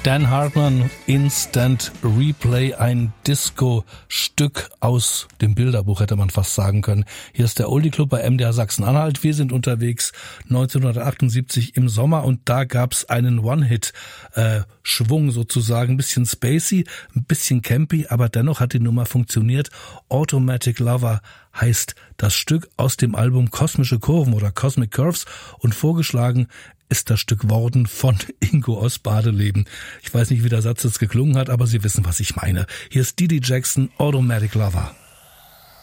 Dan Hartman, Instant Replay, ein Disco-Stück aus dem Bilderbuch, hätte man fast sagen können. Hier ist der Oldie Club bei MDR Sachsen-Anhalt. Wir sind unterwegs 1978 im Sommer und da gab's einen One-Hit-Schwung sozusagen. Ein bisschen spacey, ein bisschen campy, aber dennoch hat die Nummer funktioniert. Automatic Lover heißt das Stück aus dem Album Kosmische Kurven oder Cosmic Curves und vorgeschlagen ist das Stück worden von Ingo aus Badeleben. Ich weiß nicht, wie der Satz jetzt geklungen hat, aber Sie wissen, was ich meine. Hier ist Didi Jackson, Automatic Lover.